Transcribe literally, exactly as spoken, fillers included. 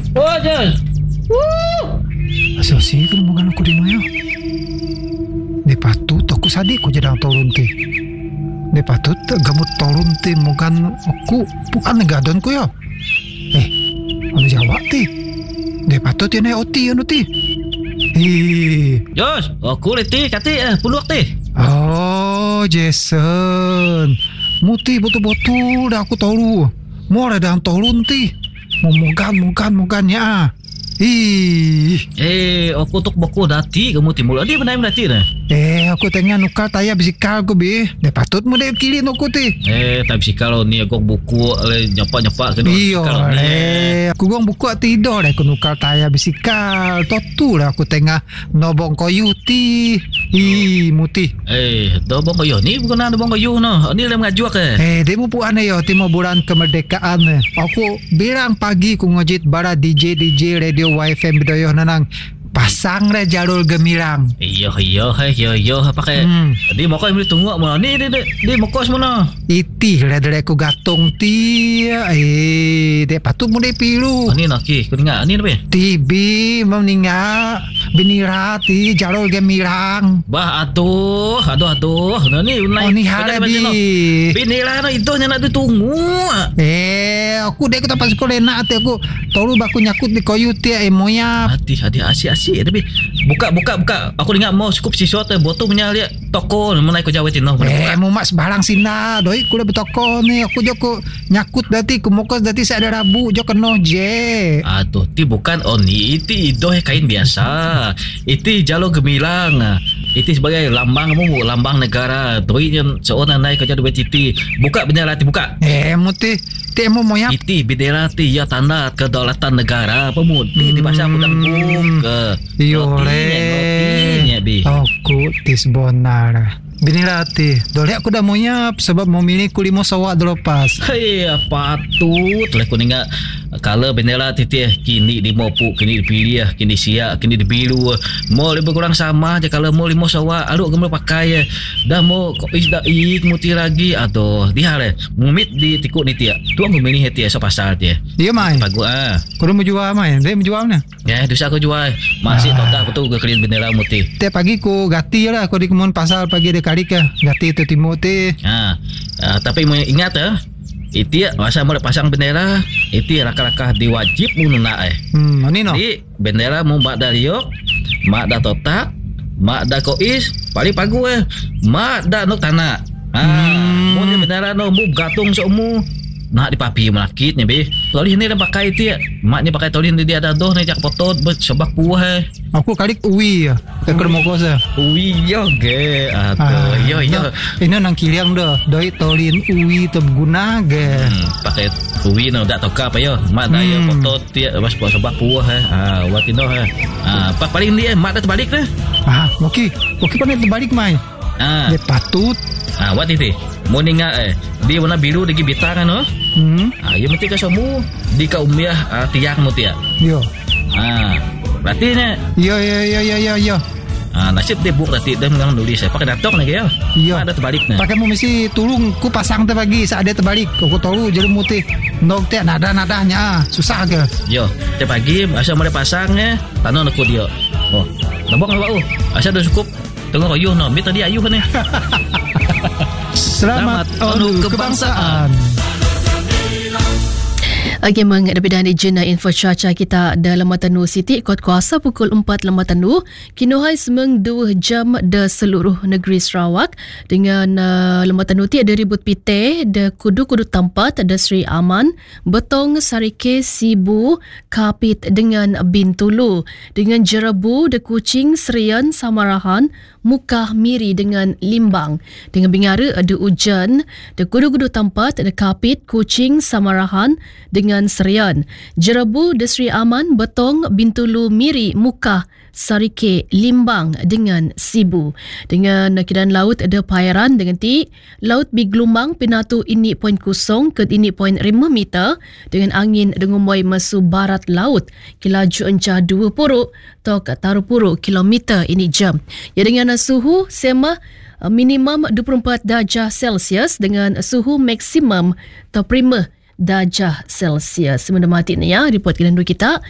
Oh, Jos. Woo! Asal-asal kan bukan aku di Noya. Dia patut aku sadik aku jadi turun ti. Dia patut gamut turun ti bukan aku bukan negadon ku ya. Eh, anu jawab ti. Dia patut dia naik oti anu ti. Eh, Jos, aku leti kati eh puluh ti. oh Jason. Muti betul-betul dah aku tahu. Mau ada yang turun ti. Mau mugan mugan mugannya ah. Ih, Eh, aku tok boko dati kamu timul. Adi benar dati dah. eh aku tengah nukar tayar bisikal aku be. Dia patut mu dia kilin aku ti. Eh, tapi si kalau ni aku buku le nyapak-nyapak ke Iya kalau ni. eh. Aku gong buku tidur dah aku nukar tayar bisikal. Totu lah aku tengah nobong koyu ti. Ih, muti. Eh, dah bang kayu ni bukan ada bang kayu no. Ni le mengajuak eh. Eh, dia mu puan yo timo bulan kemerdekaan. Aku bilang pagi ku ngojit bara D J D J radio Y F M Bedoyo nanang pasang re jalur gemilang. Iya, iya, eh, iya, iya pakai. Hmm. Dia mau kau beli tunggu mana ni dia dia, dia mau kos mana? Itih lah dari aku gatung ti. Eh, dia patut mu dia pilu. Oh, ni nak ki, kau dengar ni apa? Tibi meninga binira ti jalur gemilang. Bah aduh, aduh aduh. Nah ni Oh ni harabi. Binilah no itu nak ditunggu. Eh, aku dek aku tak sekolah enak ti aku. Tolu baku nyakut di koyu ti eh moya. Hati hati asyik-asyik tapi buka buka buka. Aku dengar mau cukup sesuatu botol punya lihat toko mana aku jawab tino. Eh, mu mak sebarang sina. Doi ku lebih toko ni. Aku joko nyakut dati ku mokos dati saya ada rabu jo keno je. Aduh, ti bukan oh ni itu idoh kain biasa. Itu jalur gemilang. Itu sebagai lambang kamu, lambang negara. Doi yang seorang naik kerja duit titi. Buka bendera ti buka. Eh, muti ti mu moya. Iti bendera ti ya tanda kedaulatan negara pemudi di bahasa pudang buka. Iyo Notinya le. bi. Aku tis bonar. Binila ti. Dole aku dah moyap sebab mau milih ku limo sawak delepas. Hei, patut lah aku dengar kalau bendera titi kini di mopu, kini dipilih, kini siap, kini dibilu. Mau lebih kurang sama aja kalau mau limo sawa, aluk kamu pakai. Dah mau kok isda ik muti lagi atau dia le. Mumit di tikuk ni tia. Tu aku milih tia so pasal tia. Iya mai. Bagus ah. Kau dah mau jual mai? Dia mau jual mana? Ya, dosa aku jual. Masih Ah. total aku tu ke kelin bendera muti. Tiap pagi ku gati lah. Kau di kemun pasal pagi dia kali ke. Gati tu timur ti. Ha. Uh, tapi mu ingat ah. Itu masa mau pasang bendera, itu rakah-rakah diwajib mu nak eh. Hmm, ni no. Jadi bendera mu mak dah liok, mak dah totak, mak dah kois, paling pagu eh. Mak dah nuk tanah. Ha, Hmm. mu ni bendera no mu gatung somu. Nak dipapi melakitnya be. Tolih ni dah pakai itu ya. Mak ni pakai tolih ni dia ada doh ni jak potot sebab puah eh. Aku kali uwi ya. Ke kermo kosa. Ui yo ge. Aduh, yo yo. Ini nang kiliang dah. Doi tolin uwi terguna ge. Hmm, pakai uwi no dak toka apa yo. Mak dah ya Hmm. potot dia bas buat sebab puah eh. Ah, wakino eh. Ah, pa paling dia mak dah terbalik dah. Ah, okey. Okey pandai terbalik mai. Ah, Dia patut. ah, wat itu. Mau ninga eh. Dia warna biru lagi bitang kan no. Hmm. Ah, ya mesti ka somu di ka umiah ah, tiang mu tia. Yo. Ah, berarti ne. Yo yo yo yo yo yo. Ah, nasib dia buk berarti dia mengang nulis saya pakai datok lagi ya. Iya. Mak dah terbalik nah. Pakai mu mesti tolong ku pasang tu pagi saat dia terbalik. Aku tahu jadi mutih. Nok tiak nada-nadanya ah. Susah ke? Yo, tiap pagi asal mau pasang eh, tanah nak dia. Oh, nabok nabok oh. Asal dah cukup. Tengok ayuh no, bi tadi ayuh kan eh. Selamat, Selamat Onu Onu Kebangsaan. Okey, menghadapi jena info cuaca kita dalam Matanu Siti kuat kuasa pukul empat lemah tanu kinohai semeng dua jam de seluruh negeri Sarawak dengan uh, lemah tanu ti ada ribut pite de kudu-kudu tempat de Sri Aman Betong Sarike Sibu Kapit dengan Bintulu dengan Jerebu de Kuching Serian Samarahan Mukah Miri dengan Limbang dengan Bingara ada hujan de kudu-kudu tempat de Kapit Kuching Samarahan dengan Serian, Jerebu de Sri Aman, Betong, Bintulu, Miri, Mukah, Sarike, Limbang dengan Sibu. Dengan keadaan laut ada pairan dengan ti, laut biglumbang pinatu ini poin kosong ke ini poin lima meter dengan angin dengan muai masu barat laut kilaju encah dua puluh tok taru puluh kilometer ini jam. Ya dengan suhu sema minimum dua puluh empat darjah Celsius dengan suhu maksimum terprima darjah Celsius. Sebenarnya mati ni ya report kelandu kita